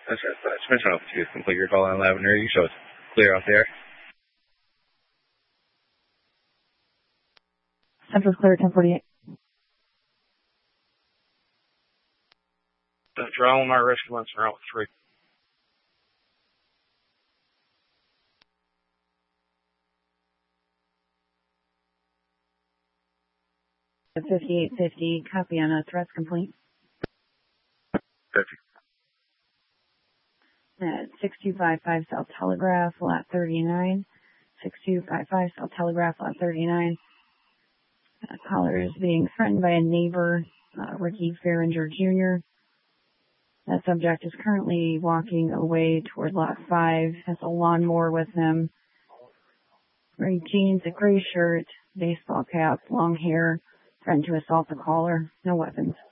That's right. Spencer off to complete your call on Lavender. You show it's clear out there. Central's clear at 1048. Draw my rescue once around with 3. At 5850, copy on a threats complete. 50. At 6255 South Telegraph, lot 39. 6255 South Telegraph, lot 39. Caller is being threatened by a neighbor, Ricky Farringer Jr. That subject is currently walking away toward lot 5, has a lawnmower with him, gray jeans, a gray shirt, baseball cap, long hair, threatened to assault the caller, no weapons.